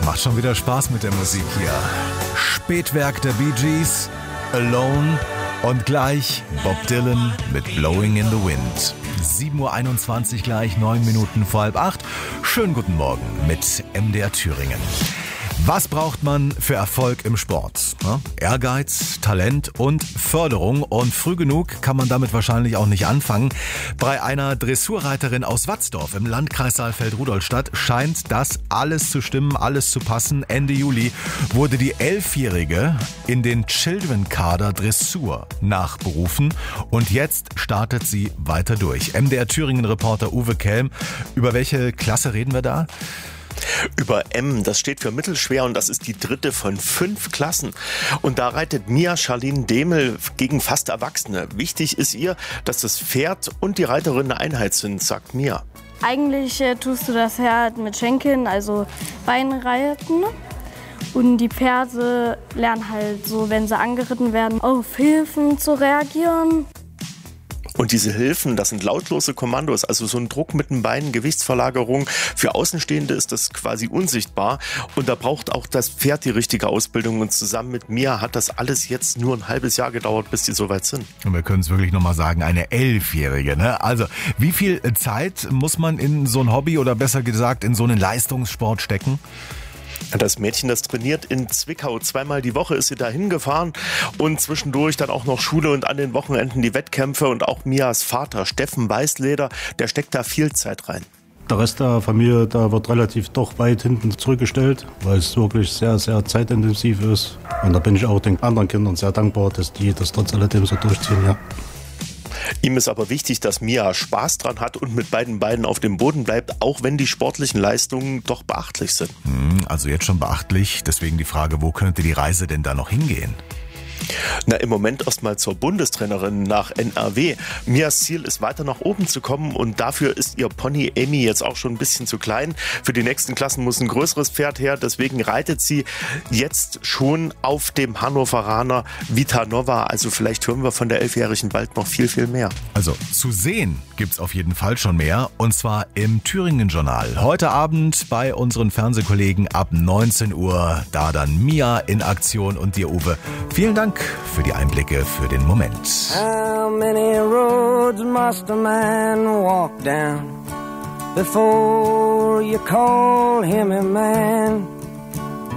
Macht schon wieder Spaß mit der Musik hier. Spätwerk der Bee Gees, Alone und gleich Bob Dylan mit Blowing in the Wind. 7.21 Uhr gleich, 9 Minuten vor 7:30. Schönen guten Morgen mit MDR Thüringen. Was braucht man für Erfolg im Sport? Ehrgeiz, Talent und Förderung. Und früh genug kann man damit wahrscheinlich auch nicht anfangen. Bei einer Dressurreiterin aus Watzdorf im Landkreis Saalfeld-Rudolstadt scheint das alles zu stimmen, alles zu passen. Ende Juli wurde die 11-Jährige in den Children-Kader Dressur nachberufen. Und jetzt startet sie weiter durch. MDR Thüringen-Reporter Uwe Kelm. Über welche Klasse reden wir da? Über M, das steht für mittelschwer und das ist die dritte von 5 Klassen. Und da reitet Mia Charlene Demel gegen fast Erwachsene. Wichtig ist ihr, dass das Pferd und die Reiterin eine Einheit sind, sagt Mia. Eigentlich tust du das Pferd mit Schenkeln, also Beinreiten. Und die Pferde lernen halt so, wenn sie angeritten werden, auf Hilfen zu reagieren. Und diese Hilfen, das sind lautlose Kommandos, also so ein Druck mit den Beinen, Gewichtsverlagerung. Für Außenstehende ist das quasi unsichtbar. Und da braucht auch das Pferd die richtige Ausbildung. Und zusammen mit Mia hat das alles jetzt nur ein halbes Jahr gedauert, bis die soweit sind. Und wir können es wirklich nochmal sagen, eine 11-Jährige. Ne? Also wie viel Zeit muss man in so ein Hobby oder besser gesagt in so einen Leistungssport stecken? Das Mädchen, das trainiert in Zwickau. 2-mal die Woche ist sie da hingefahren und zwischendurch dann auch noch Schule und an den Wochenenden die Wettkämpfe. Und auch Mias Vater, Steffen Weißleder, der steckt da viel Zeit rein. Der Rest der Familie, da wird relativ doch weit hinten zurückgestellt, weil es wirklich sehr, sehr zeitintensiv ist. Und da bin ich auch den anderen Kindern sehr dankbar, dass die das trotz alledem so durchziehen. Ja. Ihm ist aber wichtig, dass Mia Spaß dran hat und mit beiden Beinen auf dem Boden bleibt, auch wenn die sportlichen Leistungen doch beachtlich sind. Also jetzt schon beachtlich, deswegen die Frage, wo könnte die Reise denn da noch hingehen? Na, im Moment erstmal zur Bundestrainerin nach NRW. Mias Ziel ist, weiter nach oben zu kommen und dafür ist ihr Pony Amy jetzt auch schon ein bisschen zu klein. Für die nächsten Klassen muss ein größeres Pferd her, deswegen reitet sie jetzt schon auf dem Hannoveraner Vita Nova. Also vielleicht hören wir von der 11-Jährigen bald noch viel, viel mehr. Also zu sehen gibt's auf jeden Fall schon mehr und zwar im Thüringen-Journal. Heute Abend bei unseren Fernsehkollegen ab 19 Uhr, da dann Mia in Aktion und dir, Uwe. Vielen Dank für die Einblicke für den Moment. How many roads must a man walk down before you call him a man?